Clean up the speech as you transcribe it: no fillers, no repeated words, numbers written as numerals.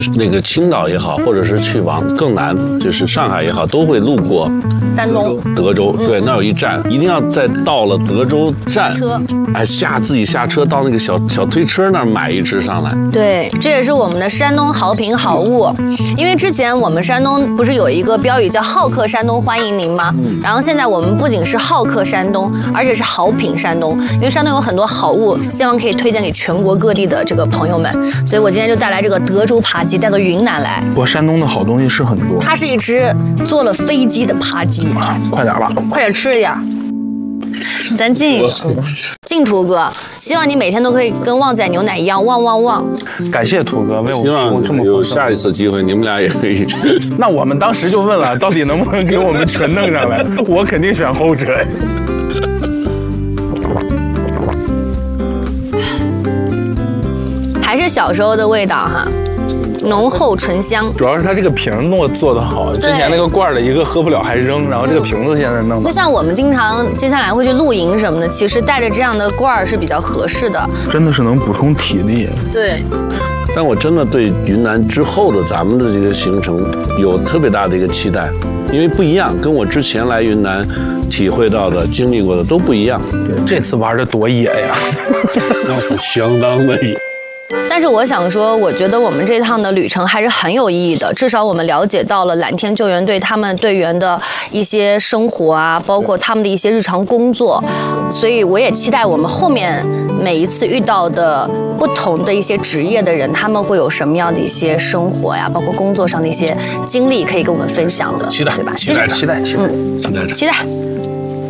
那个青岛也好，或者是去往更南，就是上海也好，都会路过山东、 德州。对，那有一站，一定要在到了德州站，哎，自己下车到那个小推车那儿买一只上来。 对，这也是我们的山东好品好物。因为之前我们山东不是有一个标语叫"好客山东欢迎您"吗？然后现在我们不仅是好客山东，而且是好品山东。因为山东有很多好物，希望可以推荐给全国各地的这个朋友们。所以我今天就带来这个德州扒鸡，带到云南来。 我山东的好东西是很多。 它是一只坐了飞机的扒鸡。 快点吧， 快点吃点。咱敬图哥，希望你每天都可以跟旺仔牛奶一样旺旺旺。 感谢图哥为我希望这么有下一次机会，你们俩也可以。 那我们当时就问了，到底能不能给我们纯弄上来？我肯定选后者。 还是小时候的味道哈。浓厚醇香， 主要是它这个瓶做得好。之前那个罐的一个喝不了还扔，然后这个瓶子现在弄的。 就像我们经常接下来会去露营什么的，其实带着这样的罐是比较合适的。 真的是能补充体力。 对。 但我真的对云南之后的咱们的这个行程有特别大的一个期待，因为不一样，跟我之前来云南体会到的、经历过的都不一样。 对，这次玩的多野呀！ 那是相当的野。 但是我想说，我觉得我们这趟的旅程还是很有意义的。至少我们了解到了蓝天救援队他们队员的一些生活啊，包括他们的一些日常工作。所以我也期待我们后面每一次遇到的不同的一些职业的人，他们会有什么样的一些生活呀，包括工作上的一些经历可以跟我们分享的。 期待， 对吧？ 期待。 期待。